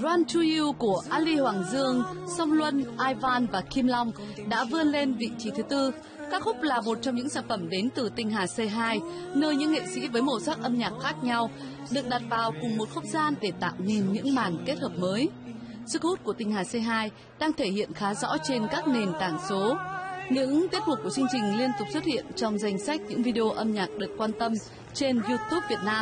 Run to You của Ali Hoàng Dương, Song Luân, Ivan và Kim Long đã vươn lên vị trí thứ tư. Ca khúc là một trong những sản phẩm đến từ Tinh Hà C2, nơi những nghệ sĩ với màu sắc âm nhạc khác nhau được đặt vào cùng một không gian để tạo nên những màn kết hợp mới. Sức hút của Tinh Hà C2 đang thể hiện khá rõ trên các nền tảng số. Những tiết mục của chương trình liên tục xuất hiện trong danh sách những video âm nhạc được quan tâm trên YouTube Việt Nam.